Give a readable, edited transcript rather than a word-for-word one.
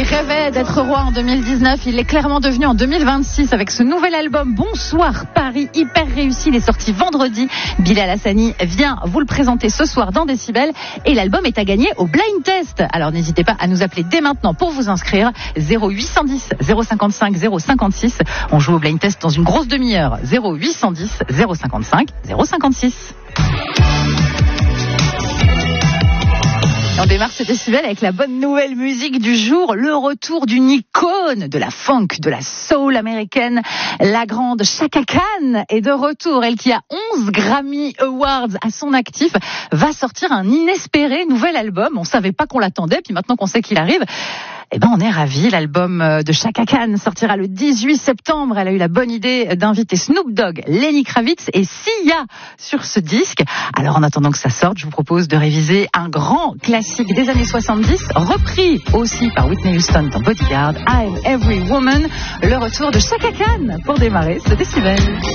rêvait d'être roi en 2019, il l'est clairement devenu en 2026 avec ce nouvel album Bonsoir Paris, hyper réussi, il est sorti vendredi. Bilal Hassani vient vous le présenter ce soir dans Décibel et l'album est à gagner au Blind Test. Alors n'hésitez pas à nous appeler dès maintenant pour vous inscrire, 0810 055 056. On joue au Blind Test dans une grosse demi-heure, 0810 055 056. On démarre ce Décibel avec la bonne nouvelle musique du jour, le retour d'une icône de la funk, de la soul américaine, la grande Chaka Khan est de retour. Elle qui a 11 Grammy Awards à son actif va sortir un inespéré nouvel album. On savait pas qu'on l'attendait, puis maintenant qu'on sait qu'il arrive, eh ben on est ravis. L'album de Chaka Khan sortira le 18 septembre. Elle a eu la bonne idée d'inviter Snoop Dogg, Lenny Kravitz et Sia sur ce disque. Alors en attendant que ça sorte, je vous propose de réviser un grand classique des années 70, repris aussi par Whitney Houston dans Bodyguard, I'm Every Woman. Le retour de Chaka Khan pour démarrer ce Décibel.